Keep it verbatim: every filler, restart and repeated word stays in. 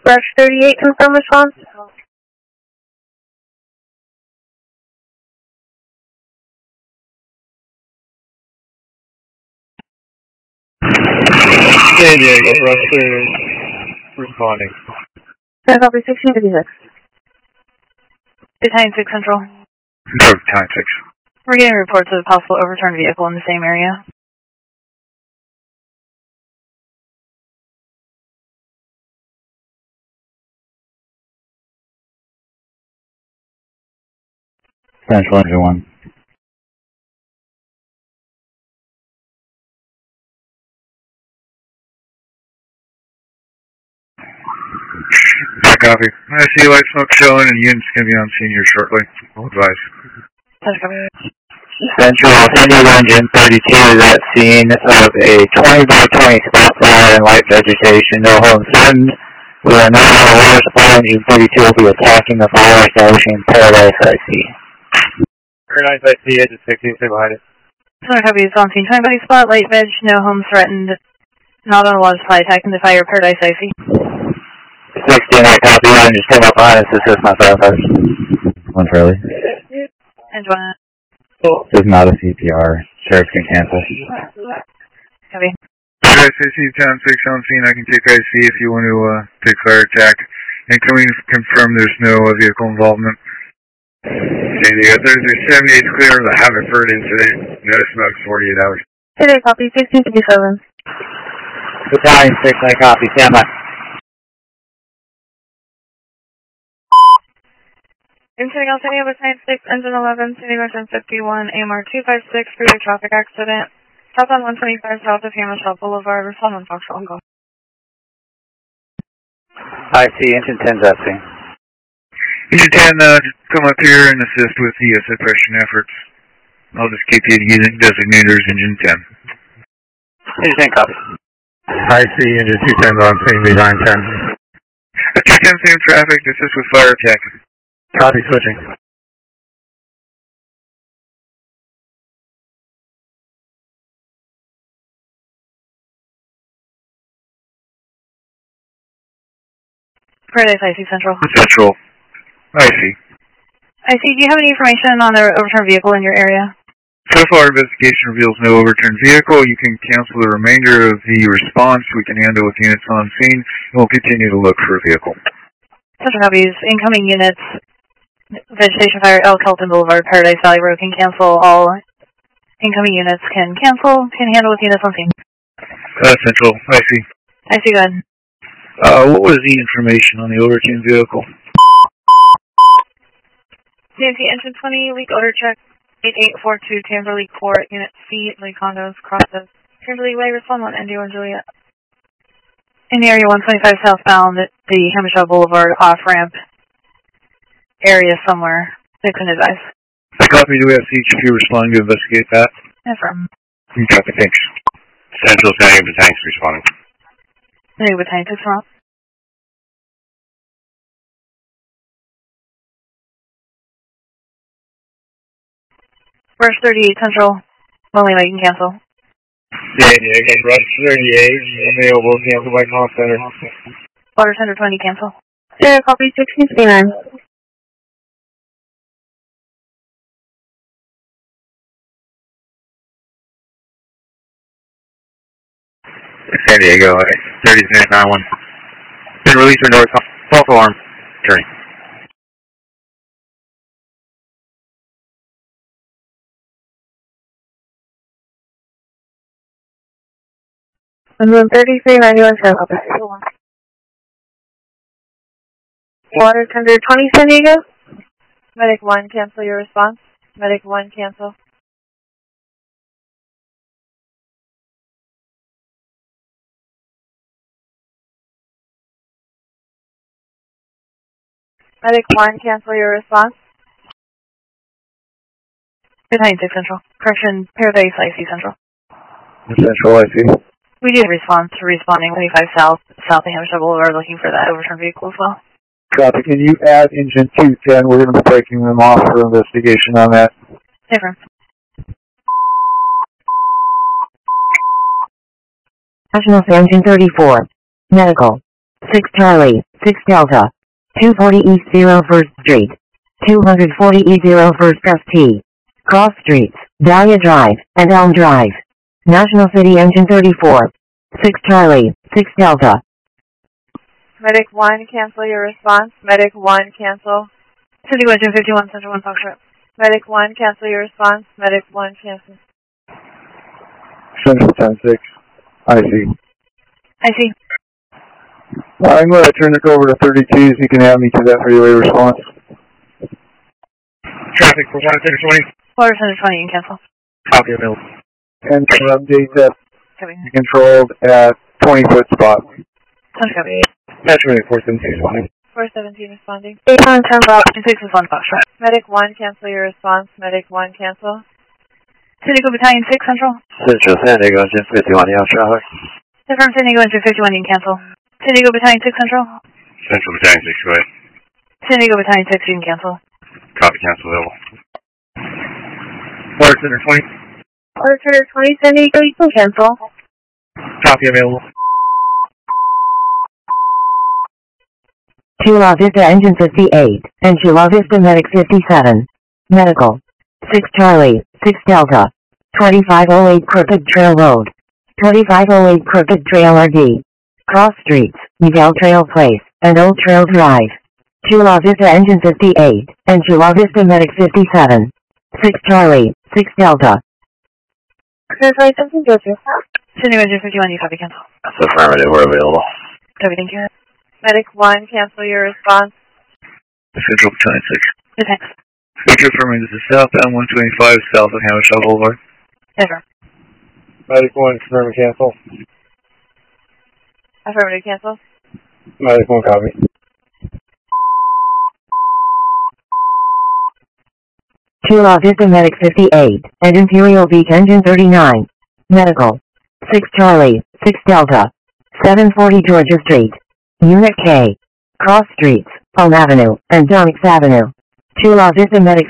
Brush thirty-eight, confirm response. San Diego, Brush thirty-eight, responding. Sir, copy sixteen fifty-six. Battalion six Central. No, Battalion six. We're getting reports of a possible overturned vehicle in the same area. Central Engine one. Copy. I see light smoke showing and unit's going to be on scene here shortly. I'll advise. Central San Diego Engine thirty-two is at scene of a twenty by twenty spot fire and light vegetation. No home threatened. We are now on a water supply. Engine thirty-two will be attacking the fire establishing Paradise I C. Paradise I C, engine sixteen, stay behind it. Center copy is on scene. twenty by spot, light veg, no home threatened. Not on a water supply, attacking the fire Paradise I C. sixteen, I copy. I just came up behind us. This is my firefighters. One Charlie. And one. This is not a C P R. Sheriff can cancel. Copy. Paradise I C, Town six on scene. I can take I C if you want to uh, take fire attack. And can we confirm there's no uh, vehicle involvement? San Diego, Thursday seventy-eight is clear of the Haverford incident. No smoke, forty-eight hours. Sir, copy sixteen fifty-seven. Battalion six, I copy. Stand by. Incident San Diego, Battalion six, Engine eleven, City Mission fifty-one, A M R two five six, freeway traffic accident. Southbound one twenty-five, south of Hammershaw Boulevard, respond on Foxtrot, go. I see, Engine ten's at scene. Engine ten, uh, just come up here and assist with the uh, suppression efforts. I'll just keep the unit designated as Engine ten. Engine ten, copy. I see, Engine two ten on scene behind ten. two ten, same traffic, assist with fire attack. Copy, switching. Paradise I C Central. Central. I see. I C, do you have any information on the overturned vehicle in your area? So far, investigation reveals no overturned vehicle. You can cancel the remainder of the response. We can handle with units on scene, and we'll continue to look for a vehicle. Central copies. Incoming units. Vegetation fire, El Kelton Boulevard, Paradise Valley Road can cancel. All incoming units can cancel. Can handle with units on scene. Uh, Central. I see. I see, go ahead. Uh, what was the information on the overturned vehicle? C N T Engine twenty, leak odor check, eight eight four two, Tamberley Court, Unit C, Lee Condos, crosses, Tamberley Way, respond one, N D one Juliet. In the area one twenty-five southbound, at the Hammershaw Boulevard off-ramp area somewhere, they can advise. I copy. Do we have C H P responding to investigate that? Affirm. You copy, thanks. Central San Diego Battalion responding. San Diego Battalion six from Rush thirty-eight Central, Lonely Lake can cancel. San Diego, Rush thirty-eight, available, cancel by call center. Water Center twenty, cancel. Sir, copy sixteen fifty-nine. San Diego, thirty-three nine one. Been released for north, false alarm, turning. And then thirty-three ninety-one, sir, copy. Water Tender twenty, San Diego. Medic one, cancel your response. Medic one, cancel. Medic one, cancel your response. Battalion six Central. Correction, Paradise I C Central. Central, I see. We did respond to responding twenty-five south, south of Hammershaw Boulevard, looking for that overturned vehicle as well. Copy. Can you add engine two ten? We're going to be breaking them off for investigation on that. Different. National for Engine thirty-four. Medical. six Charlie, six Delta. two forty East zero First Street. two forty East zero First S T. Cross Streets, Dahlia Drive, and Elm Drive. National City Engine thirty-four. six Charlie, six Delta. Medic one, cancel your response. Medic one, cancel. City Engine fifty-one, Central one Foxtrot. Medic one, cancel your response. Medic one, cancel. Central ten six. I see. I see. I'm going to turn this over to thirty-two so you can add me to that three-way response. Traffic for one center twenty. Water Center twenty, you can cancel. Copy available. And can update that Copy. controlled at twenty foot spot. Sounds copy. Attachment four seventeen responding. four seventeen responding. eight one ten Route six is one Foxtrot. Medic one, cancel your response. Medic one, cancel. San Diego Battalion six Central. Central San Diego Engine fifty-one, you have traffic. Confirm San Diego Engine fifty-one, you can cancel. San Diego Battalion six Central. Central Battalion six, go ahead. San Diego Battalion six, you can cancel. Copy, cancel available. Water Center twenty. Water Center twenty, San Diego, you can cancel. Copy available. Chula Vista Engine fifty-eight, and Chula Vista Medic fifty-seven. Medical. six Charlie, six Delta. twenty-five oh eight Crooked Trail Road. twenty-five oh eight Crooked Trail R D. Cross Streets, Miguel Trail Place, and Old Trail Drive. Chula Vista Engine fifty-eight, and Chula Vista Medic fifty-seven. six Charlie, six Delta. Translate something, go to. San Diego Engine fifty-one, you copy, cancel. That's affirmative, we're available. Copy, thank you. Medic one, cancel your response. Central Battalion six. Yes, thanks. Speaker affirming this is southbound one twenty-five south of Hammershaw Boulevard. Never. Medic one, confirm cancel. Affirmative, cancel. Medic one, copy. Chula Vista Medic fifty-eight, and Imperial Beach Engine thirty-nine. Medical. six Charlie, six Delta. seven forty Georgia Street. Unit K. Cross Streets, Palm Avenue, and Donix Avenue. Chula Vista Medic